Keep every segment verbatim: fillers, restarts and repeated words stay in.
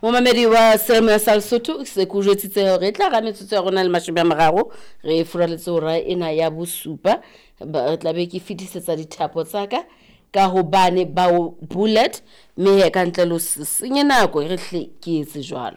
Momamedi wa Selma Salsoto se ku jwetsitse hore tla ga metsotso ya rona le mashome a mararo re furaletse hore ena ya bosupa ba tla be ke fitisetsa dithapo tsaka ka hobane ba bullet me ka ntle lo senye nako re hle ke etse jwalo.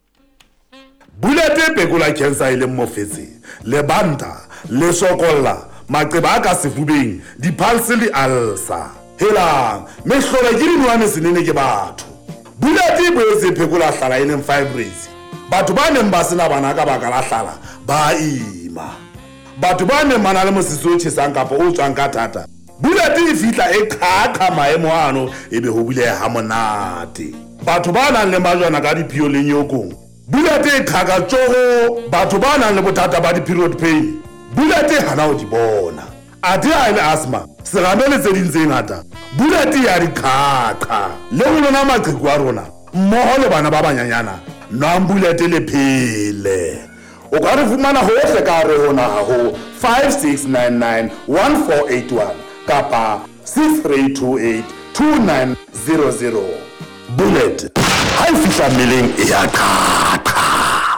Bullet e pekola cancer ile mmofetse le banta le sokolla maqeba ka sefubeng di pulse le ulcer hela me hlola ke dinwane senene ke batho. Bullet e boetse pekola hlala ene fibroids batho ba neng ba sena bana ka baka la hlala ba ima batho ba neng mana le mosisi o tshesang kapo o tswang ka thata. Bullet e fitla e qhaqha maemo ano ebe ho bile ha monate batho ba nang le majwana ka diphio le nyokong. Bullet e qhaka tsogo batho ba nang le bothata ba di period pain. Bullet e hana o di bona ate a ile asthma seramele tse ding tse ngata. Bullet ya di qhaqha le ho lona maqheku a rona mmoho le bana ba banyanyana nwa Bullet le phele. O ka re fumana hohle ka re hona ho five six nine nine one four eight one kapa six three two eight two nine zero zero. Bullet ha e fihla mmeleng e ya qhaqha.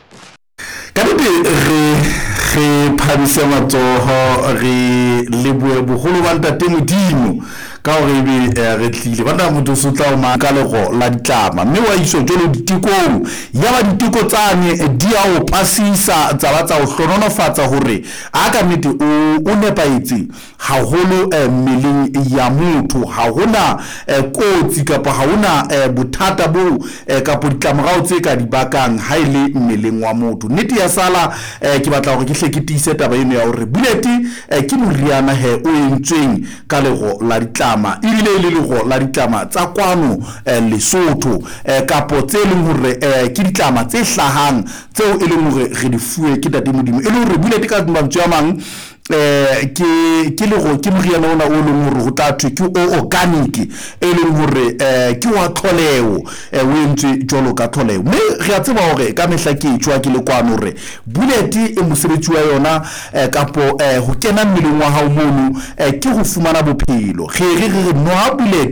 Ka re re phamise matsoho re leboe boholo ba ntate Modimo ka hore be re tlile bana motho so tla o maka lego la ditlama mme wa iso jolo ditikong ya ba ditiko tsane di a o pasisa tsa ba tsa o hlononofatsa hore aka nnete o nepaetse haholo mmeleng ya motho ha hona kotsi kapa ha hona bothata bo kapa ditlamorao tse ka dibakang ha ile mmeleng wa motho. Nnete ya sala ke batla hore ke hle ke tiise taba eno ya hore Bullet ke moriana he o entsweng ka lego la ditlama ile le lego la ditlama tsa kwano Lesotho kapo tse leng hore ke ditlama tse hlahang tseo e leng hore re di fuwe ke tate Modimo e le hore Bullet ka mantswe a mang eh ke ke le go ke moriana ona o leng hore go tla thwe ke o organic e leng hore eh ke wa tlholeo e wentse jolo ka tlholeo mme re a tseba hore ka mehla ke tshwa ke le kwano hore Bullet e mosebetsi wa yona kapo ho kena mmeleng wa hao mono ke go fumana bophelo re re re no Bullet